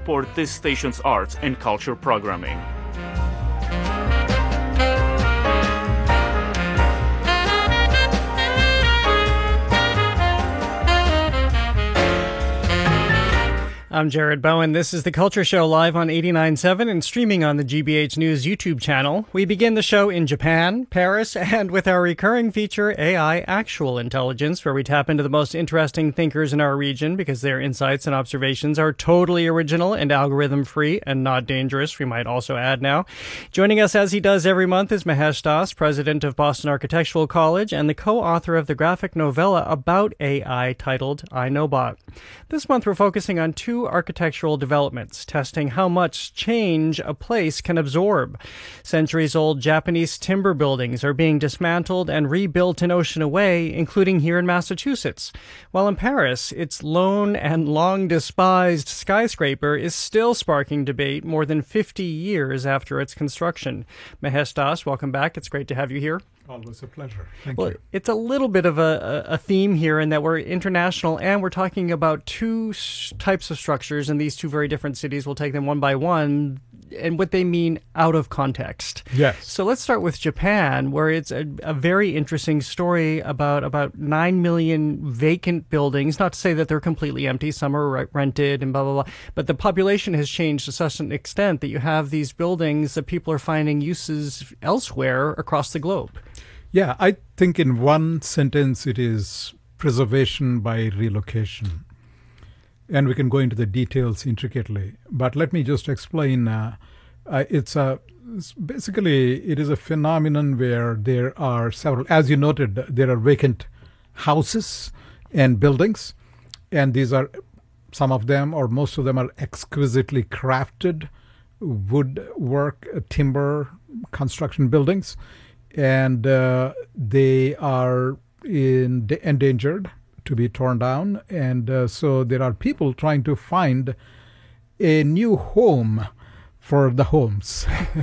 support this station's arts and culture programming. I'm Jared Bowen. This is The Culture Show live on 89.7 and streaming on the GBH News YouTube channel. We begin the show in Japan, Paris, and with our recurring feature, AI Actual Intelligence, where we tap into the most interesting thinkers in our region because their insights and observations are totally original and algorithm-free and not dangerous, we might also add now. Joining us as he does every month is Mahesh Das, president of Boston Architectural College and the co-author of the graphic novella about AI titled I Know Bot. This month we're focusing on two architectural developments, testing how much change a place can absorb. Centuries-old Japanese timber buildings are being dismantled and rebuilt an ocean away, including here in Massachusetts. While in Paris, its lone and long-despised skyscraper is still sparking debate more than 50 years after its construction. Mahesh Das, welcome back. It's great to have you here. Always a pleasure. Thank you. It's a little bit of a theme here in that we're international and we're talking about two types of structures in these two very different cities. We'll take them one by one and what they mean out of context. Yes. So let's start with Japan, where it's a very interesting story about 9 million vacant buildings. Not to say that they're completely empty. Some are rented and blah, blah, blah. But the population has changed to such an extent that you have these buildings that people are finding uses elsewhere across the globe. Yeah, I think in one sentence it is preservation by relocation. And we can go into the details intricately. But let me just explain. Basically, it is a phenomenon where there are several, as you noted, there are vacant houses and buildings. And these are, some of them or most of them are exquisitely crafted woodwork, timber construction buildings. And they are endangered to be torn down. And so there are people trying to find a new home for the homes.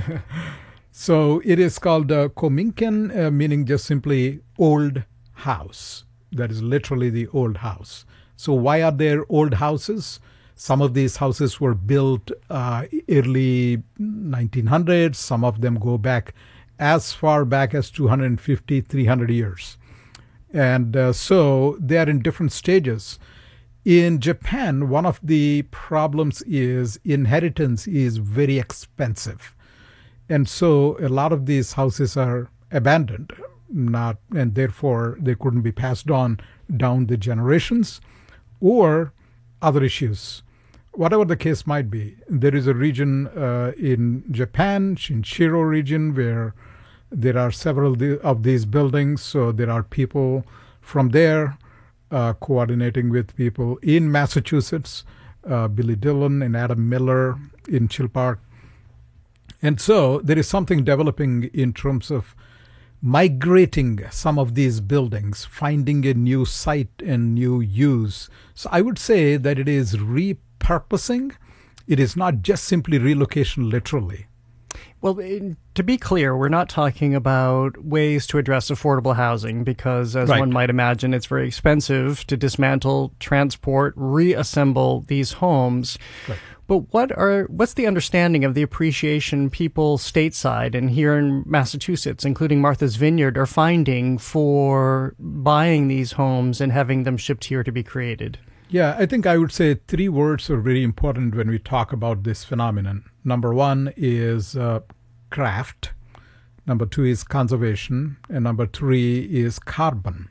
So it is called kominken, meaning just simply old house. That is literally the old house. So why are there old houses? Some of these houses were built early 1900s. Some of them go back as far back as 250, 300 years. And so they are in different stages. In Japan, one of the problems is inheritance is very expensive. And so a lot of these houses are abandoned, and therefore they couldn't be passed on down the generations or other issues. Whatever the case might be, there is a region in Japan, Shinshiro region, where there are several of these buildings. So there are people from there coordinating with people in Massachusetts, Billy Dillon and Adam Miller in Chilpark. And so there is something developing in terms of migrating some of these buildings, finding a new site and new use. So I would say that it is repurposing. It is not just simply relocation literally. Well, to be clear, we're not talking about ways to address affordable housing because, as one might imagine, it's very expensive to dismantle, transport, reassemble these homes. Right. But what's the understanding of the appreciation people stateside and here in Massachusetts, including Martha's Vineyard, are finding for buying these homes and having them shipped here to be created? Yeah, I think I would say three words are very important when we talk about this phenomenon. Number one is craft. Number two is conservation. And number three is carbon.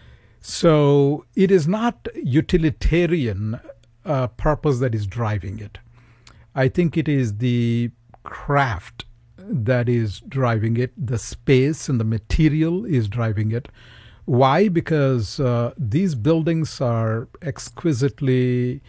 So it is not utilitarian purpose that is driving it. I think it is the craft that is driving it. The space and the material is driving it. Why? Because these buildings are exquisitely,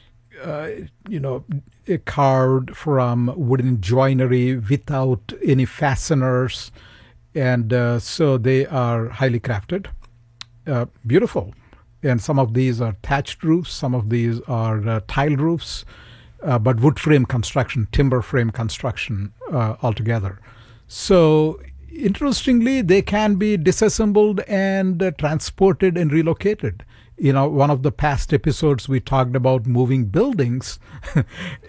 carved from wooden joinery without any fasteners. And so they are highly crafted, beautiful. And some of these are thatched roofs. Some of these are tile roofs, but wood frame construction, timber frame construction altogether. So interestingly, they can be disassembled and transported and relocated. One of the past episodes, we talked about moving buildings